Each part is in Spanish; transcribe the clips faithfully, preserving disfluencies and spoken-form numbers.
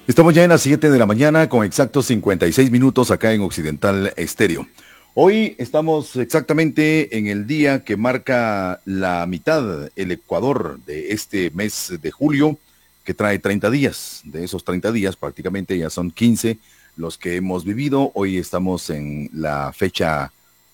Estamos ya en las siete de la mañana con exactos cincuenta y seis minutos acá en Occidental Estéreo. Hoy estamos exactamente en el día que marca la mitad, el Ecuador de este mes de julio, que trae treinta días. De esos treinta días prácticamente ya son quince los que hemos vivido. Hoy estamos en la fecha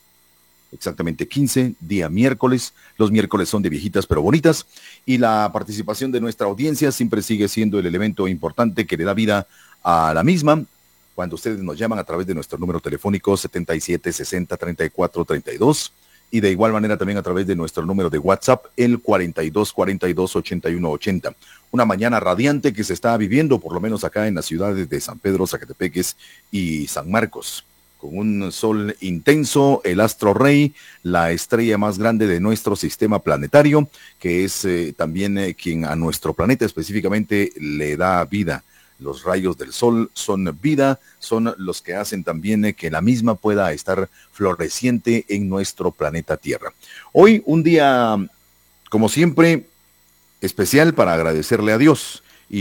exactamente quince, día miércoles. Los miércoles son de viejitas pero bonitas. Y la participación de nuestra audiencia siempre sigue siendo el elemento importante que le da vida a la misma. Cuando ustedes nos llaman a través de nuestro número telefónico setenta y siete sesenta treinta y cuatro treinta y dos y de igual manera también a través de nuestro número de WhatsApp, el cuarenta y dos cuarenta y dos ochenta y uno ochenta. Una mañana radiante que se está viviendo, por lo menos acá en las ciudades de San Pedro, Zacatepeques y San Marcos. Con un sol intenso, el astro rey, la estrella más grande de nuestro sistema planetario, que es eh, también eh, quien a nuestro planeta específicamente le da vida. Los rayos del sol son vida, son los que hacen también eh, que la misma pueda estar floreciente en nuestro planeta Tierra. Hoy un día, como siempre, especial para agradecerle a Dios.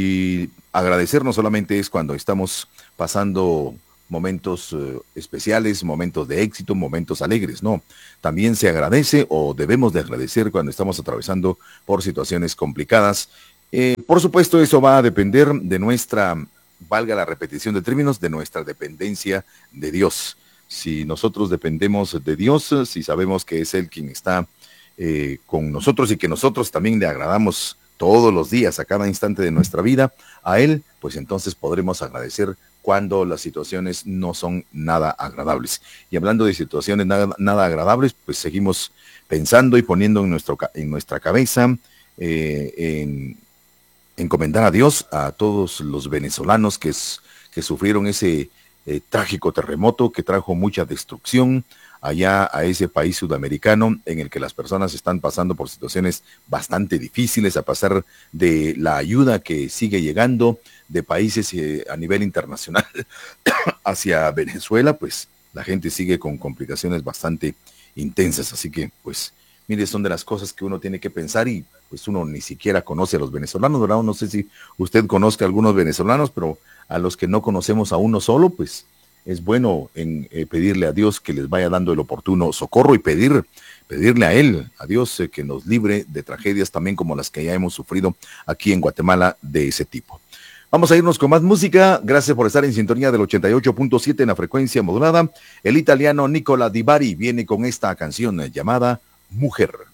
Y agradecer no solamente es cuando estamos pasando momentos uh, especiales, momentos de éxito, momentos alegres, no. También se agradece o debemos de agradecer cuando estamos atravesando por situaciones complicadas. Eh, por supuesto, eso va a depender de nuestra, valga la repetición de términos, de nuestra dependencia de Dios. Si nosotros dependemos de Dios, si sabemos que es Él quien está eh, con nosotros y que nosotros también le agradamos todos los días, a cada instante de nuestra vida, a Él, pues entonces podremos agradecer cuando las situaciones no son nada agradables. Y hablando de situaciones nada, nada agradables, pues seguimos pensando y poniendo en, nuestro, en nuestra cabeza, eh, en encomendar a Dios a todos los venezolanos que, es, que sufrieron ese eh, trágico terremoto que trajo mucha destrucción allá a ese país sudamericano en el que las personas están pasando por situaciones bastante difíciles a pesar de la ayuda que sigue llegando de países eh, a nivel internacional hacia Venezuela, pues la gente sigue con complicaciones bastante intensas, así que pues mire, son de las cosas que uno tiene que pensar y pues uno ni siquiera conoce a los venezolanos, ¿verdad? No sé si usted conozca a algunos venezolanos, pero a los que no conocemos a uno solo, pues es bueno en eh, pedirle a Dios que les vaya dando el oportuno socorro y pedir, pedirle a Él, a Dios, eh, que nos libre de tragedias también como las que ya hemos sufrido aquí en Guatemala de ese tipo. Vamos a irnos con más música. Gracias por estar en sintonía del ochenta y ocho punto siete en la frecuencia modulada. El italiano Nicola Di Bari viene con esta canción llamada Mujer.